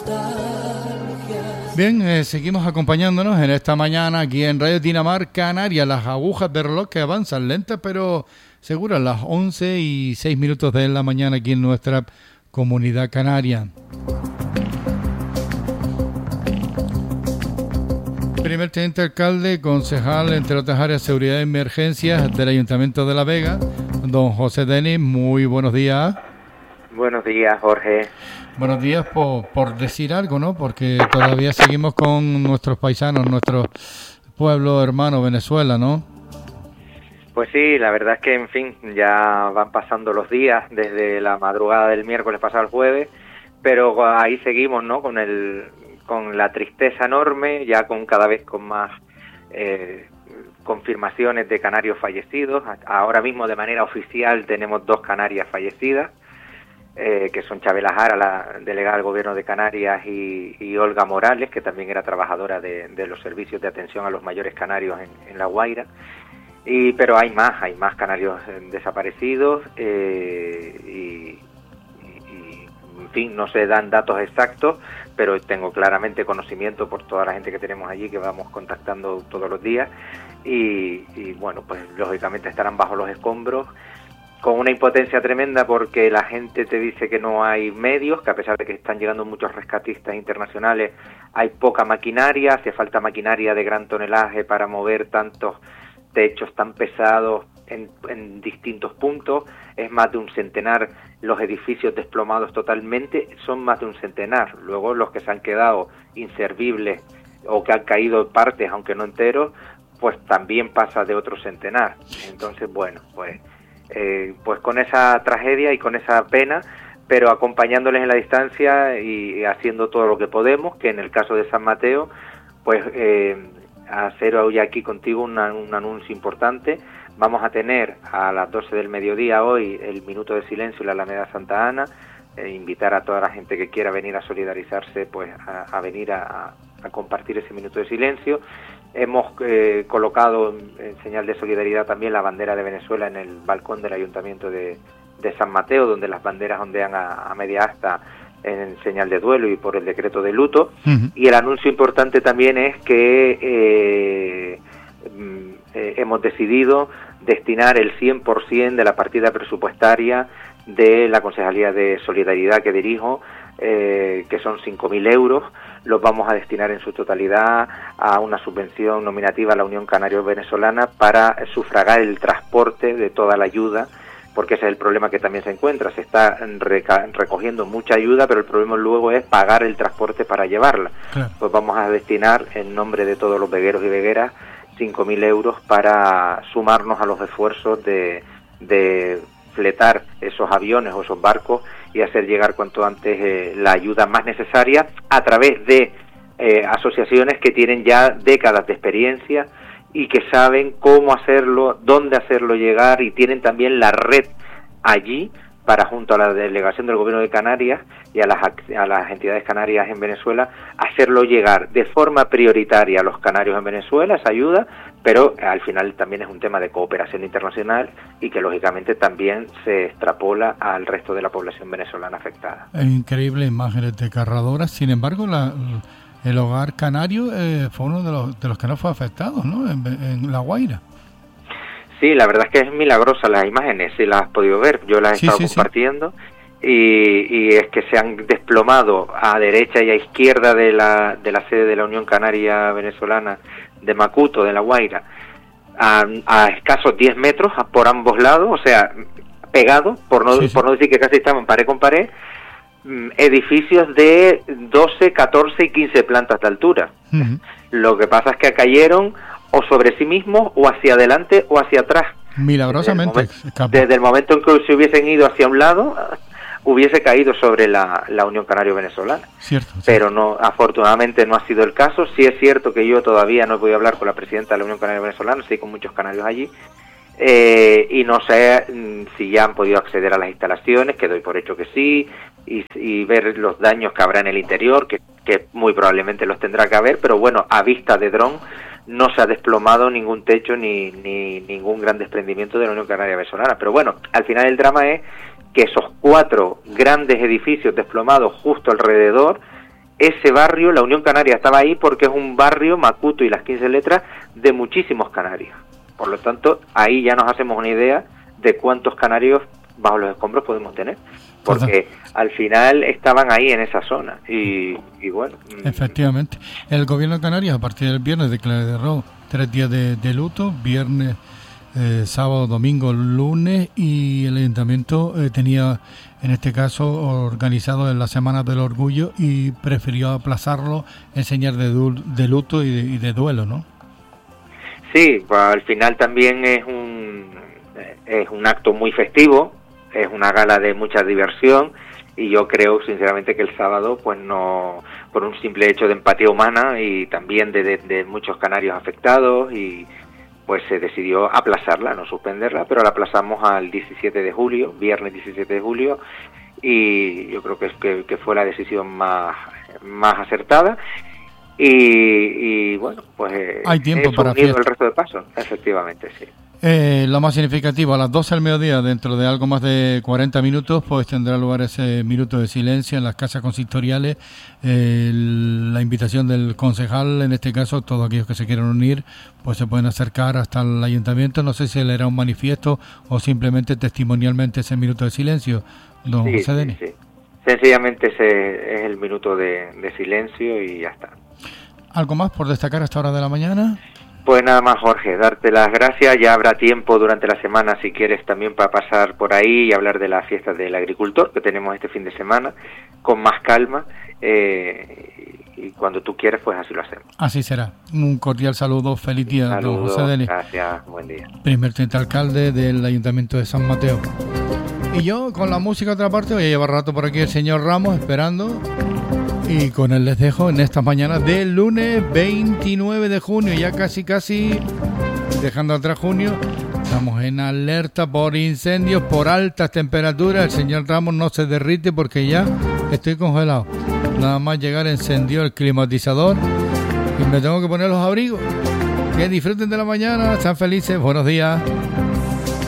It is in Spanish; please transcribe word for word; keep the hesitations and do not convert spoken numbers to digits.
Bien, eh, seguimos acompañándonos en esta mañana aquí en Radio Dinamar Canaria. Las agujas de reloj que avanzan lentas pero seguras, las once y seis minutos de la mañana aquí en nuestra comunidad canaria. Primer teniente alcalde, concejal, entre otras áreas, seguridad y emergencias del Ayuntamiento de La Vega, don José Denis, muy buenos días. Buenos días, Jorge. Buenos días por, por decir algo, ¿no? Porque todavía seguimos con nuestros paisanos, nuestro pueblo hermano Venezuela, ¿no? Pues sí, la verdad es que, en fin, ya van pasando los días desde la madrugada del miércoles pasado al jueves, pero ahí seguimos, ¿no? Con el, con la tristeza enorme, ya con cada vez con más eh, confirmaciones de canarios fallecidos. Ahora mismo, de manera oficial, tenemos dos canarias fallecidas. Eh, que son Chabela Jara, la delegada del Gobierno de Canarias, y, y Olga Morales, que también era trabajadora de, de los servicios de atención a los mayores canarios en, en La Guaira. Y, pero hay más, hay más canarios eh, desaparecidos eh, y, y, y, en fin, no se dan datos exactos, pero tengo claramente conocimiento por toda la gente que tenemos allí, que vamos contactando todos los días, y, y bueno, pues lógicamente estarán bajo los escombros, con una impotencia tremenda porque la gente te dice que no hay medios, que a pesar de que están llegando muchos rescatistas internacionales, hay poca maquinaria, hace falta maquinaria de gran tonelaje para mover tantos techos tan pesados en, en distintos puntos. Es más de un centenar los edificios desplomados totalmente, son más de un centenar. Luego los que se han quedado inservibles o que han caído partes, aunque no enteros, pues también pasa de otro centenar. Entonces, bueno, pues... Eh, pues con esa tragedia y con esa pena, pero acompañándoles en la distancia y haciendo todo lo que podemos, que en el caso de San Mateo, pues eh, hacer hoy aquí contigo una, un anuncio importante. Vamos a tener a las doce del mediodía hoy el minuto de silencio en la Alameda Santa Ana, eh, invitar a toda la gente que quiera venir a solidarizarse, pues a, a venir a, a compartir ese minuto de silencio. Hemos eh, colocado en señal de solidaridad también la bandera de Venezuela en el balcón del Ayuntamiento de, de San Mateo, donde las banderas ondean a, a media asta en señal de duelo y por el decreto de luto. Uh-huh. Y el anuncio importante también es que eh, eh, hemos decidido destinar el cien por ciento de la partida presupuestaria de la Concejalía de Solidaridad que dirijo, eh, que son cinco mil euros, los vamos a destinar en su totalidad a una subvención nominativa a la Unión Canario Venezolana para sufragar el transporte de toda la ayuda, porque ese es el problema que también se encuentra. Se está reca- recogiendo mucha ayuda, pero el problema luego es pagar el transporte para llevarla. Claro. Pues vamos a destinar, en nombre de todos los vegueros y vegueras, cinco mil euros para sumarnos a los esfuerzos de, de fletar esos aviones o esos barcos y hacer llegar cuanto antes eh, la ayuda más necesaria a través de eh, asociaciones que tienen ya décadas de experiencia y que saben cómo hacerlo, dónde hacerlo llegar, y tienen también la red allí para, junto a la delegación del Gobierno de Canarias y a las, a las entidades canarias en Venezuela, hacerlo llegar de forma prioritaria a los canarios en Venezuela, esa ayuda, pero al final también es un tema de cooperación internacional y que lógicamente también se extrapola al resto de la población venezolana afectada. Increíbles imágenes desgarradoras. Sin embargo, la, el hogar canario eh, fue uno de los, de los que no fue afectado, ¿no? En, en La Guaira. Sí, la verdad es que es milagrosa las imágenes, si las has podido ver, yo las he sí, estado sí, compartiendo, sí. Y, y es que se han desplomado a derecha y a izquierda de la, de la sede de la Unión Canaria Venezolana de Macuto, de La Guaira, a, a escasos diez metros por ambos lados, o sea, pegados, por no, sí, sí. por no decir que casi estaban pared con pared, edificios de doce, catorce y quince plantas de altura. Uh-huh. Lo que pasa es que cayeron o sobre sí mismos, o hacia adelante o hacia atrás. Milagrosamente. Desde el momento, desde el momento en que se hubiesen ido hacia un lado, hubiese caído sobre la, la Unión Canario Venezolana. Cierto, cierto. Pero no, afortunadamente no ha sido el caso. Sí es cierto que yo todavía no he podido hablar con la presidenta de la Unión Canario Venezolana, sí con muchos canarios allí, eh, y no sé mm, si ya han podido acceder a las instalaciones, que doy por hecho que sí, y, y ver los daños que habrá en el interior, que, que muy probablemente los tendrá que haber, pero bueno, a vista de dron no se ha desplomado ningún techo ni, ni ningún gran desprendimiento de la Unión Canaria Venezolana. Pero bueno, al final el drama es que esos cuatro grandes edificios desplomados justo alrededor ese barrio, la Unión Canaria estaba ahí porque es un barrio, Macuto y las quince letras, de muchísimos canarios. Por lo tanto, ahí ya nos hacemos una idea de cuántos canarios bajo los escombros podemos tener, porque al final estaban ahí en esa zona y, y bueno. Efectivamente. El gobierno de Canarias a partir del viernes declaró tres días de, de luto, viernes, eh, sábado, domingo, lunes, y el ayuntamiento eh, tenía en este caso organizado en la Semana del Orgullo y prefirió aplazarlo en señal de, du- de luto y de, y de duelo, ¿no? Sí, pues al final también es un es un acto muy festivo, es una gala de mucha diversión, y yo creo sinceramente que el sábado, pues no, por un simple hecho de empatía humana y también de, de, de muchos canarios afectados, y pues se decidió aplazarla, no suspenderla, pero la aplazamos al diecisiete de julio, viernes diecisiete de julio, y yo creo que, que, que fue la decisión más, más acertada. Y, y bueno, pues hay tiempo para el resto de pasos, efectivamente, sí. Eh, lo más significativo, a las doce del mediodía, dentro de algo más de cuarenta minutos, pues tendrá lugar ese minuto de silencio en las casas consistoriales. Eh, la invitación del concejal, en este caso, todos aquellos que se quieran unir, pues se pueden acercar hasta el ayuntamiento. No sé si le leerá un manifiesto o simplemente testimonialmente ese minuto de silencio, don sí, José Denis. Sí, sí. Sencillamente ese es el minuto de, de silencio y ya está. ¿Algo más por destacar a esta hora de la mañana? Pues nada más, Jorge, darte las gracias. Ya habrá tiempo durante la semana, si quieres, también para pasar por ahí y hablar de las fiestas del agricultor que tenemos este fin de semana, con más calma. Eh, y cuando tú quieras, pues así lo hacemos. Así será. Un cordial saludo. Feliz día, Saludos, don José Denis. Gracias, buen día. Primer teniente alcalde del Ayuntamiento de San Mateo. Y yo, con la música otra parte, voy a llevar rato por aquí el señor Ramos esperando. Y con él les dejo en estas mañanas del lunes veintinueve de junio, ya casi casi dejando atrás junio. Estamos en alerta por incendios, por altas temperaturas. El señor Ramos no se derrite porque ya estoy congelado. Nada más llegar encendió el climatizador y me tengo que poner los abrigos. Que disfruten de la mañana, sean felices, buenos días.